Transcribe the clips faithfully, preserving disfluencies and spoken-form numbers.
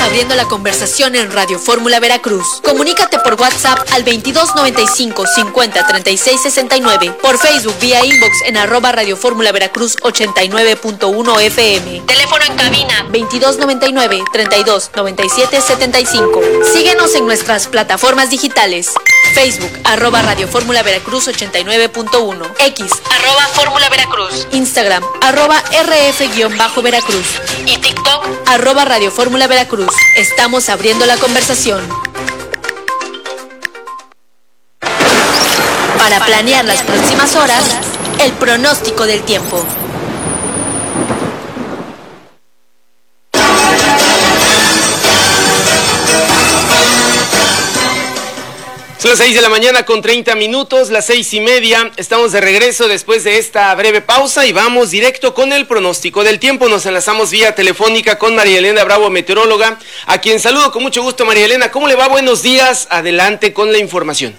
abriendo la conversación en Radio Fórmula Veracruz. Comunícate por WhatsApp al veintidós noventa y cinco cincuenta treinta y seis sesenta y nueve, por Facebook vía inbox en arroba Radio Fórmula Veracruz ochenta y nueve punto uno F M. Teléfono en cabina veintidós noventa y nueve treinta y dos noventa y siete setenta y cinco. Síguenos en nuestras plataformas digitales. Facebook, arroba Radio Fórmula Veracruz ochenta y nueve punto uno, X, arroba Fórmula Veracruz, Instagram, arroba R F-Veracruz y TikTok, arroba Radio Fórmula Veracruz. Estamos abriendo la conversación. Para planear las próximas horas, el pronóstico del tiempo. Son las seis de la mañana con treinta minutos, las seis y media. Estamos de regreso después de esta breve pausa y vamos directo con el pronóstico del tiempo. Nos enlazamos vía telefónica con María Elena Bravo, meteoróloga, a quien saludo con mucho gusto. María Elena, ¿cómo le va? Buenos días. Adelante con la información.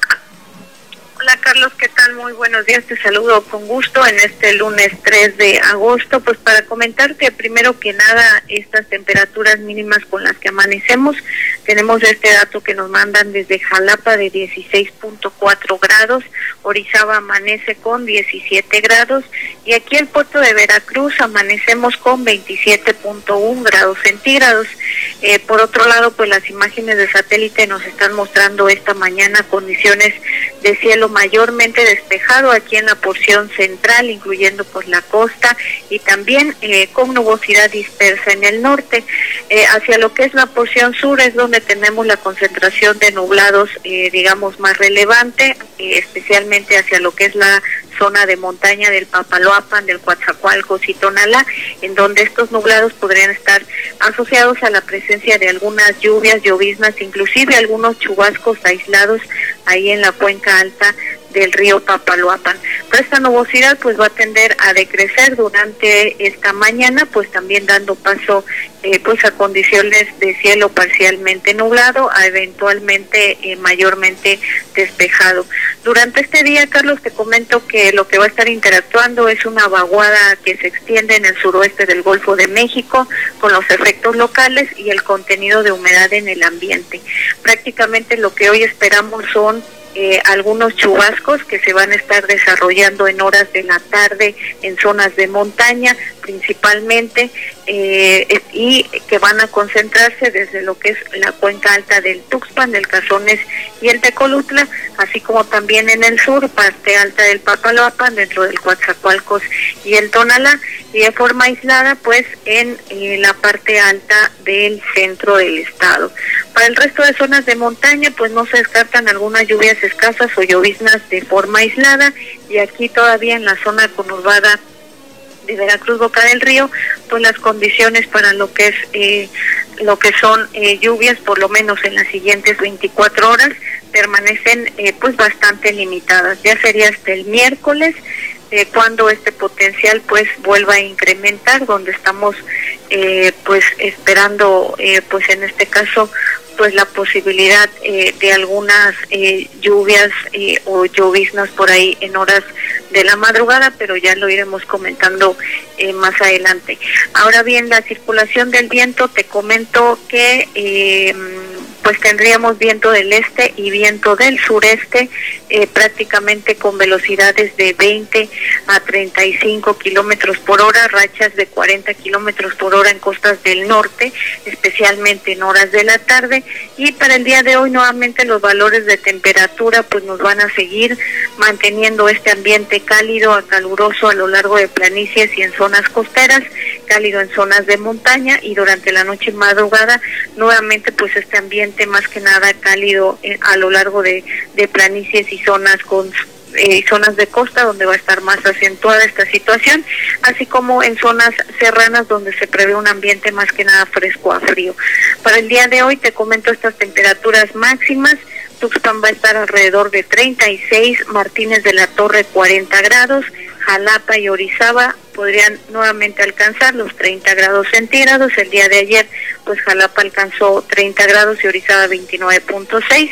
Hola Carlos, ¿qué tal? Muy buenos días, te saludo con gusto en este lunes tres de agosto, pues para comentarte primero que nada estas temperaturas mínimas con las que amanecemos. Tenemos este dato que nos mandan desde Jalapa de dieciséis punto cuatro grados, Orizaba amanece con diecisiete grados y aquí el puerto de Veracruz amanecemos con veintisiete punto uno grados centígrados. Eh, por otro lado, pues las imágenes de satélite nos están mostrando esta mañana condiciones de cielo mayormente despejado aquí en la porción central, incluyendo por la costa y también eh, con nubosidad dispersa en el norte. Eh, hacia lo que es la porción sur es donde tenemos la concentración de nublados, eh, digamos, más relevante, eh, especialmente hacia lo que es la zona de montaña del Papaloapan, del Coatzacoalcos y Tonalá, en donde estos nublados podrían estar asociados a la presencia de algunas lluvias, lloviznas, inclusive algunos chubascos aislados ahí en la cuenca alta del río Papaloapan. Pero esta nubosidad pues va a tender a decrecer durante esta mañana, pues también dando paso eh, pues a condiciones de cielo parcialmente nublado, a eventualmente eh, mayormente despejado. Durante este día, Carlos, te comento que lo que va a estar interactuando es una vaguada que se extiende en el suroeste del Golfo de México con los efectos locales y el contenido de humedad en el ambiente. Prácticamente lo que hoy esperamos son Eh, algunos chubascos que se van a estar desarrollando en horas de la tarde en zonas de montaña principalmente eh, y que van a concentrarse desde lo que es la cuenca alta del Tuxpan, del Cazones y el Tecolutla, así como también en el sur, parte alta del Papaloapan, dentro del Coatzacoalcos y el Tonalá, y de forma aislada pues en eh, la parte alta del centro del estado. Para el resto de zonas de montaña pues no se descartan algunas lluvias escasas o lloviznas de forma aislada, y aquí todavía en la zona conurbada de Veracruz, Boca del Río, pues las condiciones para lo que es eh, lo que son eh, lluvias, por lo menos en las siguientes veinticuatro horas, permanecen eh, pues bastante limitadas. Ya sería hasta el miércoles eh, cuando este potencial pues vuelva a incrementar, donde estamos eh, pues esperando eh, pues en este caso pues la posibilidad eh, de algunas eh, lluvias eh, o lloviznas por ahí en horas de la madrugada, pero ya lo iremos comentando eh, más adelante. Ahora bien, la circulación del viento, te comento que eh, pues tendríamos viento del este y viento del sureste, eh, prácticamente con velocidades de veinte a treinta y cinco kilómetros por hora, rachas de cuarenta kilómetros por hora en costas del norte, especialmente en horas de la tarde. Y para el día de hoy nuevamente los valores de temperatura pues nos van a seguir manteniendo este ambiente cálido a caluroso a lo largo de planicies y en zonas costeras, cálido en zonas de montaña, y durante la noche y madrugada nuevamente pues este ambiente más que nada cálido eh, a lo largo de, de planicies y zonas con Eh, zonas de costa, donde va a estar más acentuada esta situación, así como en zonas serranas donde se prevé un ambiente más que nada fresco a frío. Para el día de hoy te comento estas temperaturas máximas. Tuxpan va a estar alrededor de treinta y seis, Martínez de la Torre cuarenta grados, Jalapa y Orizaba podrían nuevamente alcanzar los treinta grados centígrados. El día de ayer pues Jalapa alcanzó treinta grados y Orizaba veintinueve punto seis,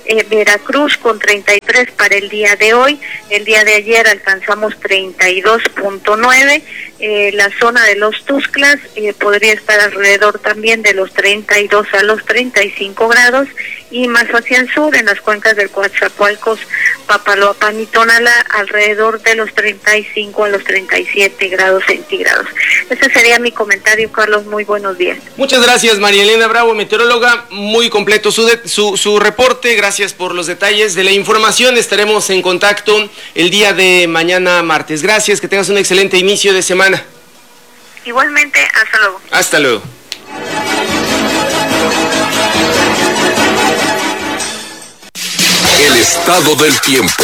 eh, Veracruz con treinta y tres para el día de hoy. El día de ayer alcanzamos treinta y dos punto nueve. Eh, la zona de los Tuxtlas eh, podría estar alrededor también de los treinta y dos a los treinta y cinco grados, y más hacia el sur, en las cuencas del Coatzacoalcos, Papaloapan y Tonalá, alrededor de los treinta y cinco a los treinta y siete grados centígrados. Ese sería mi comentario, Carlos. Muy buenos días. Muchas gracias, María Elena Bravo, meteoróloga. Muy completo su, de, su, su reporte. Gracias por los detalles de la información. Estaremos en contacto el día de mañana martes. Gracias, que tengas un excelente inicio de semana. Igualmente, hasta luego. Hasta luego. El estado del tiempo.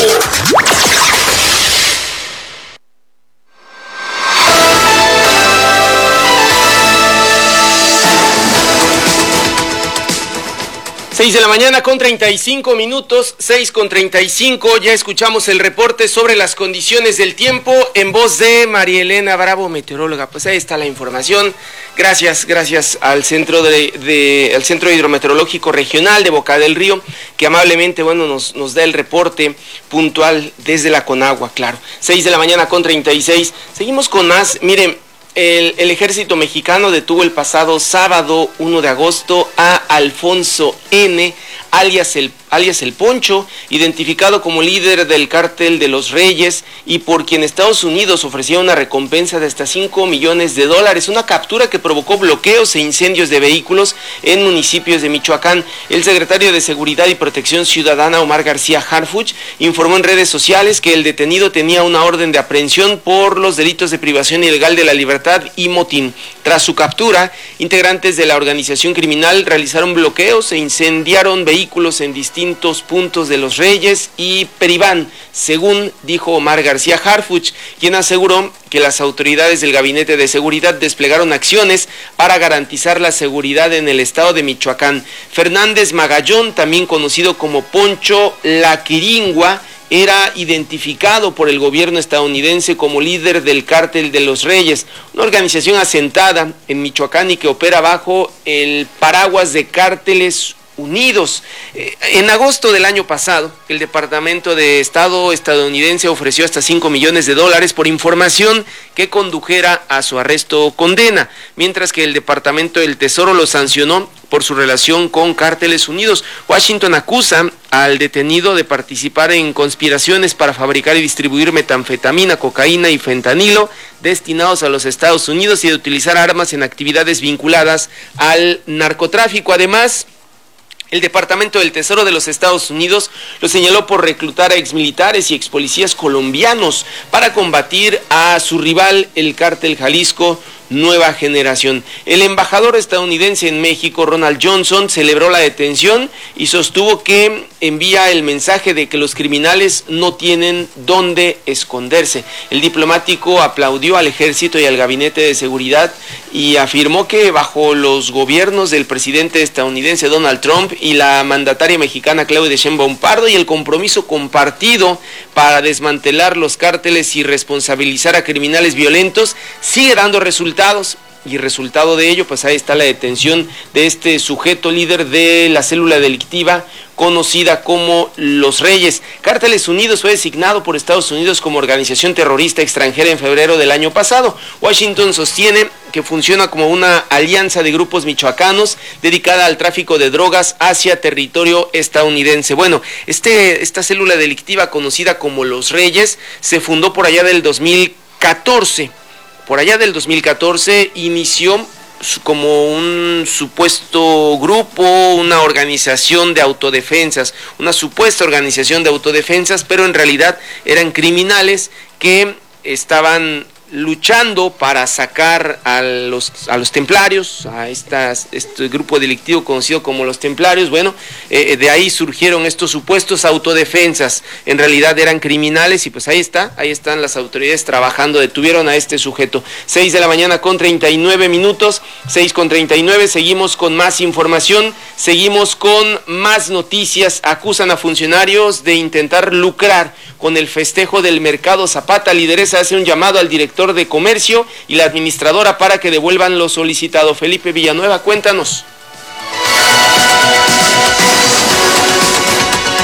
seis de la mañana con treinta y cinco minutos, seis con treinta y cinco, ya escuchamos el reporte sobre las condiciones del tiempo en voz de María Elena Bravo, meteoróloga. Pues ahí está la información. Gracias, gracias al Centro de, de al Centro Hidrometeorológico Regional de Boca del Río, que amablemente, bueno, nos, nos da el reporte puntual desde la Conagua, claro. seis de la mañana con treinta y seis. Seguimos con más. Miren, El, el ejército mexicano detuvo el pasado sábado uno de agosto a Alfonso N., alias el, alias el Poncho, identificado como líder del cártel de los Reyes y por quien Estados Unidos ofrecía una recompensa de hasta cinco millones de dólares, una captura que provocó bloqueos e incendios de vehículos en municipios de Michoacán. El secretario de Seguridad y Protección Ciudadana, Omar García Harfuch, informó en redes sociales que el detenido tenía una orden de aprehensión por los delitos de privación ilegal de la libertad y motín. Tras su captura, integrantes de la organización criminal realizaron bloqueos e incendiaron vehículos en distintos puntos de Los Reyes y Peribán, según dijo Omar García Harfuch, quien aseguró que las autoridades del Gabinete de Seguridad desplegaron acciones para garantizar la seguridad en el estado de Michoacán. Fernández Magallón, también conocido como Poncho La Quiringua, era identificado por el gobierno estadounidense como líder del Cártel de los Reyes, una organización asentada en Michoacán y que opera bajo el paraguas de Cárteles Unidos. Eh, en agosto del año pasado, el Departamento de Estado estadounidense ofreció hasta cinco millones de dólares por información que condujera a su arresto o condena, mientras que el Departamento del Tesoro lo sancionó por su relación con Cárteles Unidos. Washington acusa al detenido de participar en conspiraciones para fabricar y distribuir metanfetamina, cocaína y fentanilo destinados a los Estados Unidos y de utilizar armas en actividades vinculadas al narcotráfico. Además, el Departamento del Tesoro de los Estados Unidos lo señaló por reclutar a exmilitares y expolicías colombianos para combatir a su rival, el Cártel Jalisco Nueva Generación. El embajador estadounidense en México, Ronald Johnson, celebró la detención y sostuvo que envía el mensaje de que los criminales no tienen dónde esconderse. El diplomático aplaudió al ejército y al gabinete de seguridad y afirmó que bajo los gobiernos del presidente estadounidense Donald Trump y la mandataria mexicana Claudia Sheinbaum Pardo y el compromiso compartido para desmantelar los cárteles y responsabilizar a criminales violentos sigue dando resultados. Y resultado de ello, pues ahí está la detención de este sujeto líder de la célula delictiva conocida como Los Reyes. Cárteles Unidos fue designado por Estados Unidos como organización terrorista extranjera en febrero del año pasado. Washington sostiene que funciona como una alianza de grupos michoacanos dedicada al tráfico de drogas hacia territorio estadounidense. Bueno, este, esta célula delictiva conocida como Los Reyes se fundó por allá del dos mil catorce. Por allá del dos mil catorce inició como un supuesto grupo, una organización de autodefensas, una supuesta organización de autodefensas, pero en realidad eran criminales que estaban luchando para sacar a los a los templarios, a estas, este grupo delictivo conocido como los templarios. Bueno, eh, de ahí surgieron estos supuestos autodefensas, en realidad eran criminales y pues ahí está, ahí están las autoridades trabajando, detuvieron a este sujeto. seis de la mañana con treinta y nueve minutos, seis con treinta y nueve, seguimos con más información, seguimos con más noticias. Acusan a funcionarios de intentar lucrar con el festejo del Mercado Zapata. Lideresa hace un llamado al director de Comercio y la administradora para que devuelvan lo solicitado. Felipe Villanueva, cuéntanos.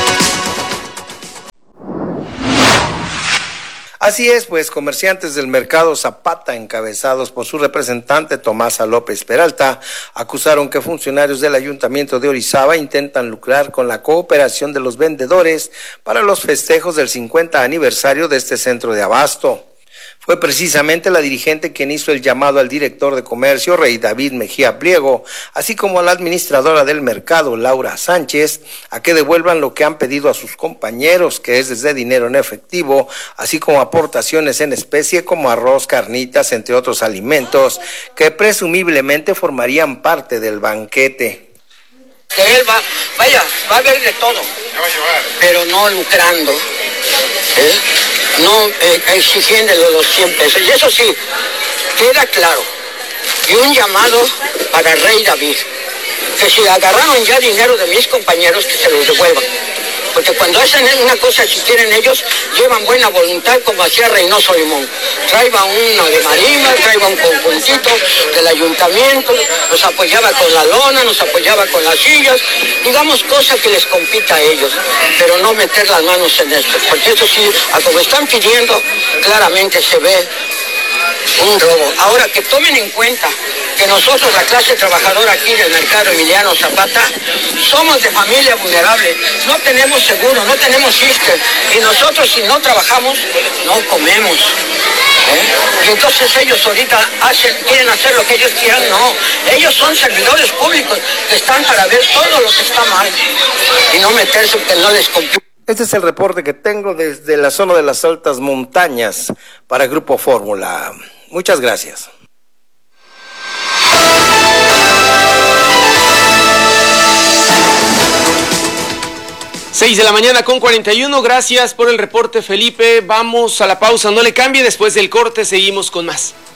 Así es, pues comerciantes del mercado Zapata, encabezados por su representante Tomasa López Peralta, acusaron que funcionarios del Ayuntamiento de Orizaba intentan lucrar con la cooperación de los vendedores para los festejos del cincuenta aniversario de este centro de abasto. Fue precisamente la dirigente quien hizo el llamado al director de comercio, Rey David Mejía Pliego, así como a la administradora del mercado, Laura Sánchez, a que devuelvan lo que han pedido a sus compañeros, que es desde dinero en efectivo, así como aportaciones en especie como arroz, carnitas, entre otros alimentos, que presumiblemente formarían parte del banquete. Que él va, vaya, va a haber de todo, pero no lucrando, ¿eh? no eh, exigiéndole los cien pesos. Y eso sí, queda claro. Y un llamado para Rey David, que si agarraron ya dinero de mis compañeros, que se los devuelvan. Porque cuando hacen una cosa, si quieren ellos, llevan buena voluntad, como hacía Reynoso Limón. Traiba una de Marima, traiba un conjuntito del ayuntamiento, nos apoyaba con la lona, nos apoyaba con las sillas, digamos cosa que les compita a ellos, pero no meter las manos en esto, porque eso sí, a como están pidiendo, claramente se ve un robo. Ahora, que tomen en cuenta que nosotros, la clase trabajadora aquí del mercado Emiliano Zapata, somos de familia vulnerable, no tenemos seguro, no tenemos ISSSTE, y nosotros si no trabajamos, no comemos. ¿Eh? Y entonces ellos ahorita hacen, quieren hacer lo que ellos quieran, no. Ellos son servidores públicos que están para ver todo lo que está mal y no meterse que no les complique. Este es el reporte que tengo desde la zona de las altas montañas para Grupo Fórmula. Muchas gracias. seis de la mañana con cuarenta y uno, gracias por el reporte, Felipe. Vamos a la pausa, no le cambie, después del corte seguimos con más.